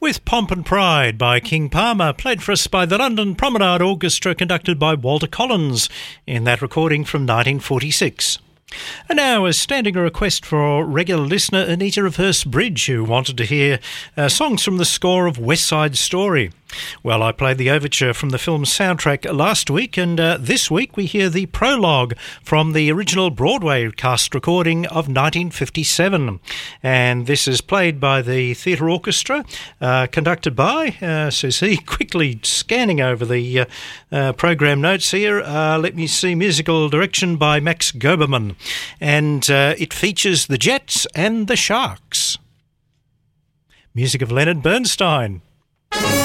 with Pomp and Pride by King Palmer, played for us by the London Promenade Orchestra, conducted by Walter Collins in that recording from 1946. And now a standing request for regular listener Anita of Hurstbridge, who wanted to hear songs from the score of West Side Story. Well, I played the overture from the film's soundtrack last week, and this week we hear the prologue from the original Broadway cast recording of 1957. And this is played by the Theatre Orchestra, conducted by, says he, quickly scanning over the program notes here. Let me see, musical direction by Max Goberman. And it features the Jets and the Sharks. Music of Leonard Bernstein.